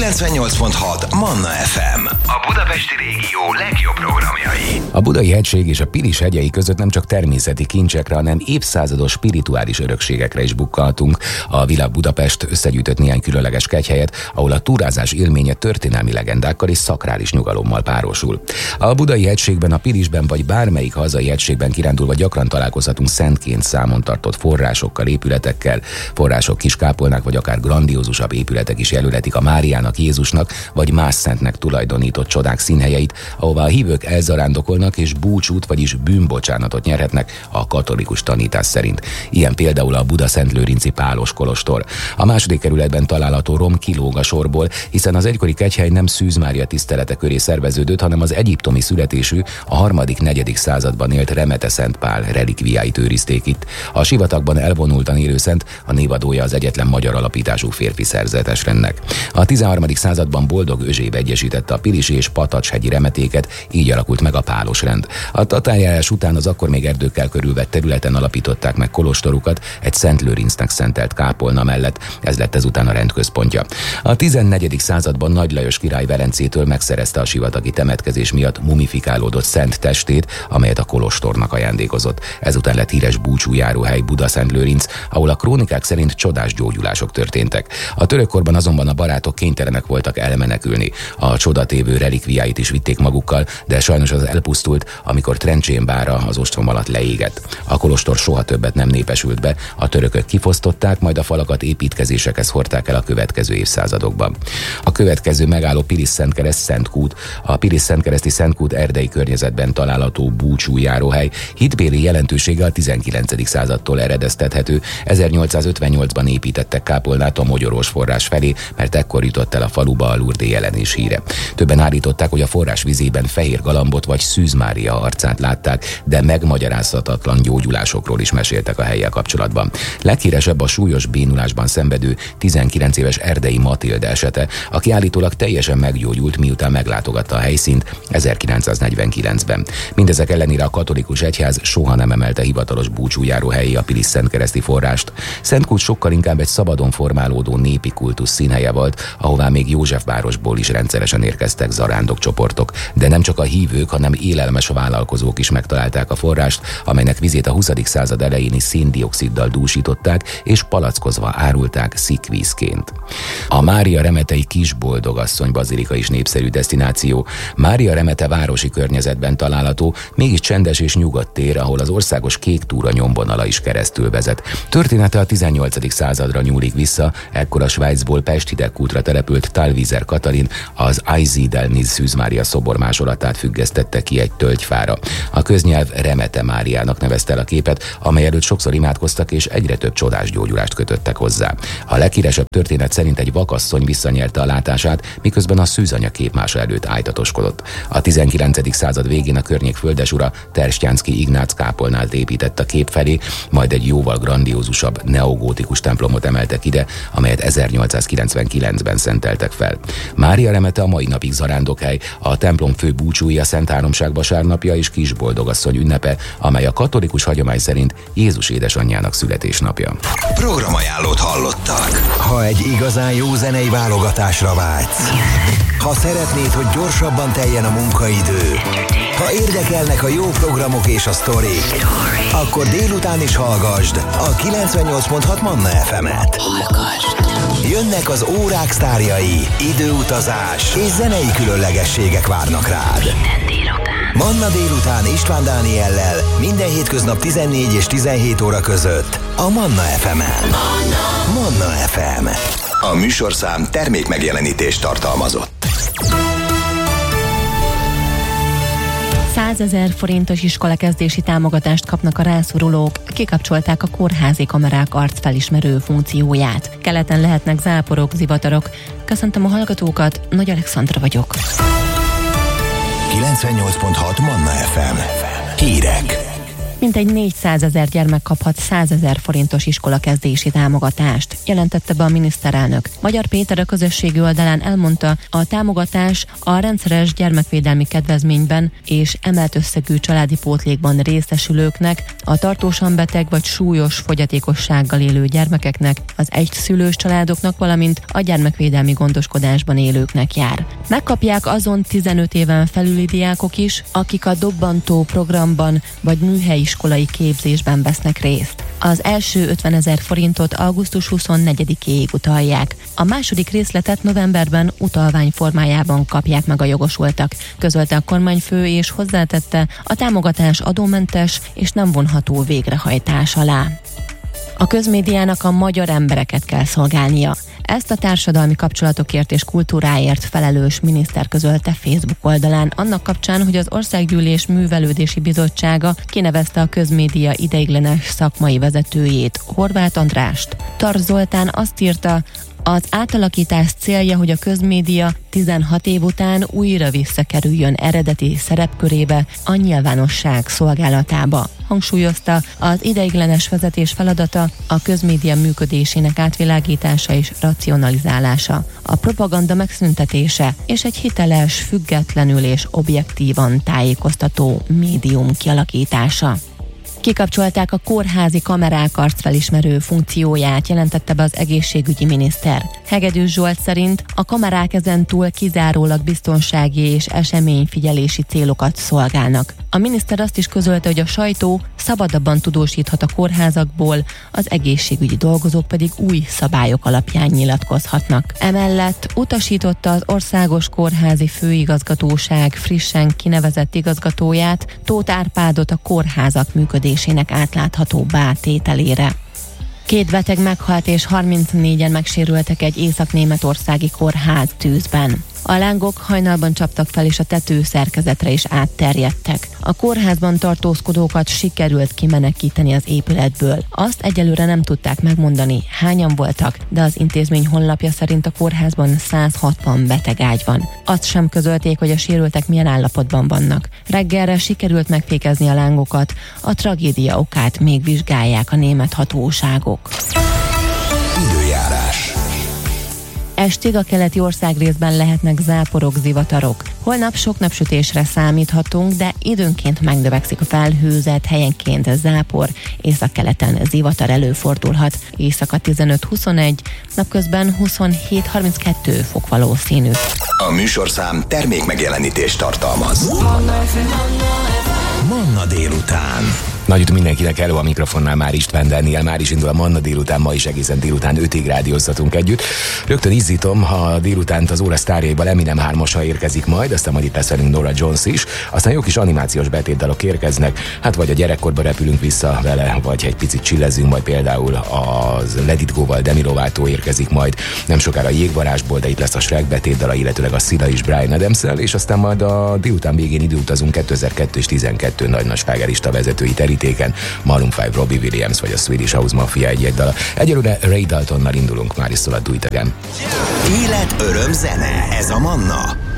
98.6 Manna FM. A budapesti régió legjobb programjai. A Budai hegység és a Pilis hegyei között nem csak természeti kincsekre, hanem évszázados spirituális örökségekre is bukkanhatunk. A Világ Budapest összegyűjtött néhány különleges kegyhelyet, ahol a túrázás élménye történelmi legendákkal és szakrális nyugalommal párosul. A Budai hegységben, a Pilisben vagy bármelyik hazai hegységben kirándulva gyakran találkozhatunk szentként számon tartott forrásokkal, épületekkel. Források, kiskápolnák vagy akár grandiózusabb épületek is jelöletik a Máriának, Jézusnak vagy más szentnek tulajdonított csodák színhelyeit, ahová a hívők elzarándokolnak és búcsút, vagyis bűnbocsánatot nyerhetnek a katolikus tanítás szerint. Ilyen például a Buda-Szentlőrinci Pálos kolostor. A második kerületben található rom kilóg a sorból, hiszen az egykori kegyhely nem Szűz Mária tisztelete köré szerveződött, hanem az egyiptomi születésű, a 3.-4. században élt Remete Szent Pál relikviáit őrizték itt. A sivatagban elvonultan élő szent, a névadója az egyetlen magyar alapítású férfi szerzetesrendnek. A 13. században Boldog Özséb egyesítette a pilisi és patacshegyi remetéket, így alakult meg a Pálos rend. A tatárjárás után az akkor még erdőkkel körülvett területen alapították meg kolostorukat egy Szent Lőrincnek szentelt kápolna mellett, ez lett ezután a rend központja. A 14. században Nagy Lajos király Velencétől megszerezte a sivatagi temetkezés miatt mumifikálódott szent testét, amelyet a kolostornak ajándékozott. Ezután lett híres búcsújáróhely Buda-Szentlőrinc, ahol a krónikák szerint csodás gyógyulások történtek. A törökkorban azonban a barátok kénytelenek voltak elmenekülni. A csodatévő relikviáit is vitték magukkal, de sajnos az elpusztult, amikor Trencsén bára az ostrom alatt leégett. A kolostor soha többet nem népesült be, a törökök kifosztották, majd a falakat építkezésekhez hordták el a következő évszázadokban. A következő megálló Pilis-Szentkereszt Szentkút. A Pilis-Szentkereszti Szentkút erdei környezetben található búcsújáróhely hitbéli jelentősége a 19. századtól eredeztethető. 1858-ban építettek kápolnát a Mogyorós forrás felé, mert ekkor jutott el a faluba a Lourdes jelenés híre. Többen állították, hogy a forrás vizében fehér galambot vagy Szűz Mária arcát látták, de megmagyarázhatatlan gyógyulásokról is meséltek a hellyel kapcsolatban. Leghíresebb a súlyos bénulásban szenvedő 19 éves Erdei Matilda esete, aki állítólag teljesen meggyógyult, miután meglátogatta a helyszínt 1949-ben. Mindezek ellenére a katolikus egyház soha nem emelte hivatalos búcsújáró helyé a Pilis-Szentkereszti forrást. Szentkút sokkal inkább egy szabadon formálódó népi kultusz színhelye volt, ahová még Józsefvárosból is rendszeresen érkeztek zarándokcsoportok. De nem csak a hívők, hanem élelmes vállalkozók is megtalálták a forrást, amelynek vizét a 20. század elejéni széndioxiddal dúsították, és palackozva árulták szikvízként. A Mária Remetei Kisboldogasszony bazilika is népszerű desztináció. Mária Remete városi környezetben található, mégis csendes és nyugodt tér, ahol az országos kék túra nyomvonala is keresztül vezet. Története a 18. századra nyúlik vissza, ekkor a Svájcból Pest hidegkútra települt Talvizer Katalin az Aizidelniz Szűz Mária szobor másolatát függesztette ki egy tölgyfára. A köznyelv Remete Máriának nevezte el a képet, amely előtt sokszor imádkoztak és egyre több csodás gyógyulást kötöttek hozzá. A leghíresebb történet szerint egy vakasszony visszanyerte a látását, miközben a szűzanya képmása előtt ájtatoskodott. A 19. század végén a környék földesura Terstjánszky Ignác kápolnát épített a kép felé, majd egy jóval grandiózusabb neogótikus templomot emeltek ide, amelyet 1899-ben szenteltek fel. Mária Remete a mai napig zarándokhely, a templom fő búcsúja Szent Háromság vasárnapja és Kisboldogasszony ünnepe, amely a katolikus hagyomány szerint Jézus édesanyjának születésnapja. Programajánlót hallottak. Ha egy igazán jó zenei válogatásra vágysz, ha szeretnéd, hogy gyorsabban teljen a munkaidő, ha érdekelnek a jó programok és a sztorik, akkor délután is hallgasd a 98.6 Manna FM-et. Jönnek az órák sztárjai, időutazás és zenei különlegességek várnak rád. Manna délután István Dániellel minden hétköznap 14 és 17 óra között a Manna FM-en. Manna FM. A műsorszám termékmegjelenítést tartalmazott. 100 000 forintos iskolakezdési támogatást kapnak a rászorulók, kikapcsolták a kórházi kamerák arcfelismerő funkcióját. Keleten lehetnek záporok, zivatarok. Köszöntöm a hallgatókat, Nagy Alexandra vagyok. 98.6 Manna FM. Hírek. Mintegy 400 000 gyermek kaphat 100 000 forintos iskolakezdési támogatást, jelentette be a miniszterelnök. Magyar Péter a közösségi oldalán elmondta, a támogatás a rendszeres gyermekvédelmi kedvezményben és emelt összegű családi pótlékban részesülőknek, a tartósan beteg vagy súlyos fogyatékossággal élő gyermekeknek, az egyszülős családoknak, valamint a gyermekvédelmi gondoskodásban élőknek jár. Megkapják azon 15 éven felüli diákok is, akik a dobbantó programban vagy műhelyiskolai képzésben vesznek részt. Az első 50 000 forintot augusztus 24-éig utalják. A második részletet novemberben utalvány formájában kapják meg a jogosultak, közölte a kormányfő, és hozzátette, a támogatás adómentes és nem vonható végrehajtás alá. A közmédiának a magyar embereket kell szolgálnia. Ezt a társadalmi kapcsolatokért és kultúráért felelős miniszter közölte Facebook oldalán annak kapcsán, hogy az Országgyűlés Művelődési Bizottsága kinevezte a közmédia ideiglenes szakmai vezetőjét, Horváth Andrást. Tar Zoltán azt írta, az átalakítás célja, hogy a közmédia 16 év után újra visszakerüljön eredeti szerepkörébe, a nyilvánosság szolgálatába. Hangsúlyozta, az ideiglenes vezetés feladata a közmédia működésének átvilágítása és racionalizálása, a propaganda megszüntetése és egy hiteles, függetlenül és objektívan tájékoztató médium kialakítása. Kikapcsolták a kórházi kamerák arcfelismerő funkcióját, jelentette be az egészségügyi miniszter. Hegedűs Zsolt szerint a kamerák ezentúl kizárólag biztonsági és eseményfigyelési célokat szolgálnak. A miniszter azt is közölte, hogy a sajtó szabadabban tudósíthat a kórházakból, az egészségügyi dolgozók pedig új szabályok alapján nyilatkozhatnak. Emellett utasította az Országos Kórházi Főigazgatóság frissen kinevezett igazgatóját, Tóth Árpádot, a kórházak működésének átláthatóbbá tételére. 2 beteg meghalt és 34-en megsérültek egy észak-németországi kórház tűzben. A lángok hajnalban csaptak fel, és a tetőszerkezetre is átterjedtek. A kórházban tartózkodókat sikerült kimenekíteni az épületből. Azt egyelőre nem tudták megmondani, hányan voltak, de az intézmény honlapja szerint a kórházban 160 betegágy van. Azt sem közölték, hogy a sérültek milyen állapotban vannak. Reggelre sikerült megfékezni a lángokat, a tragédia okát még vizsgálják a német hatóságok. Időjárás. Estig a keleti országrészben lehetnek záporok, zivatarok. Holnap sok napsütésre számíthatunk, de időnként megnövekszik a felhőzet, helyenként zápor, északkeleten zivatar előfordulhat. Éjszaka 15-21, napközben 27-32 fok valószínű. A műsorszám termék megjelenítést tartalmaz. Manna délután. Nagy üdv mindenkinek, hello, a mikrofonnál már István Dániel, már is indul a Manna délután, ma is egészen délután 5-ig rádióztatunk együtt. Rögtön izzítom, ha délutánt az óra sztárjaiból Eminem 3-asa érkezik majd, aztán majd itt lesz velünk Norah Jones is, aztán jó kis animációs betétdalok érkeznek, hát vagy a gyerekkorba repülünk vissza vele, vagy egy picit csillezünk, majd például az Let It Go-val Demi Lovato érkezik majd, nem sokára a Jégvarázsból, de itt lesz a Shrek betétdala, illetőleg a Szila is Bryan Adams-szel, és aztán majd a délután végén időutazunk 2002 és 12 nagy slágerista vezetői terítéken, Maroon 5, Robbie Williams vagy a Swedish House Mafia egy dala. Egyelőre Ray Daltonnal indulunk, már is szól a Do It Again. Élet, öröm, zene, ez a Manna.